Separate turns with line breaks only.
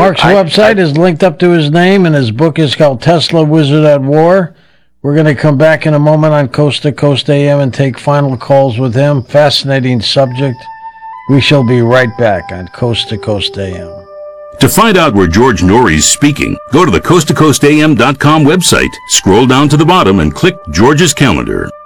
Mark's website is linked up to his name, and his book is called Tesla Wizard at War. We're going to come back in a moment on Coast to Coast AM and take final calls with him. Fascinating subject. We shall be right back on Coast to Coast AM.
To find out where George Noory's speaking, go to the coasttocoastam.com website, scroll down to the bottom, and click George's calendar.